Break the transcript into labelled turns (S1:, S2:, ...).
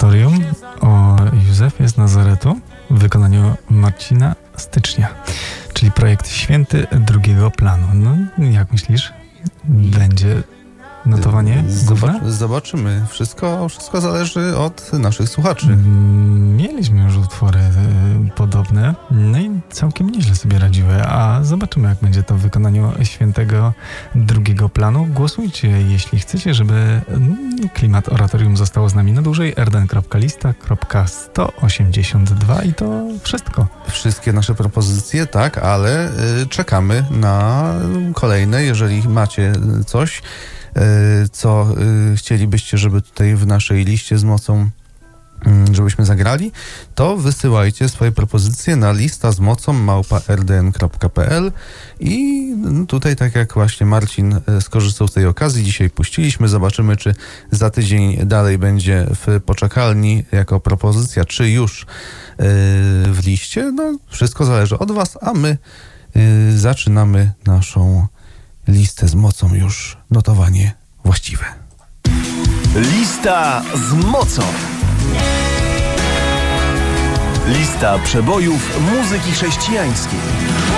S1: Oratorium o Józefie z Nazaretu w wykonaniu Marcina Stycznia, czyli projekt święty drugiego planu. No, jak myślisz? Będzie notowanie główne?
S2: Zobaczymy. Wszystko zależy od naszych słuchaczy.
S1: Mieliśmy już utwory podobne, no i całkiem nieźle sobie radziły, a zobaczymy, jak będzie to w wykonaniu świętego drugiego planu. Głosujcie, jeśli chcecie, żeby klimat oratorium zostało z nami na dłużej. rdn.lista.182 i to wszystko.
S2: Wszystkie nasze propozycje, tak, ale czekamy na kolejne. Jeżeli macie coś, co chcielibyście, żeby tutaj w naszej liście z mocą żebyśmy zagrali, to wysyłajcie swoje propozycje na listazmocą@rdn.pl i tutaj, tak jak właśnie Marcin skorzystał z tej okazji, dzisiaj puściliśmy, zobaczymy, czy za tydzień dalej będzie w poczekalni jako propozycja, czy już w liście. No, wszystko zależy od was, a my zaczynamy naszą listę z mocą, już notowanie właściwe.
S3: Lista z mocą. Lista przebojów muzyki chrześcijańskiej.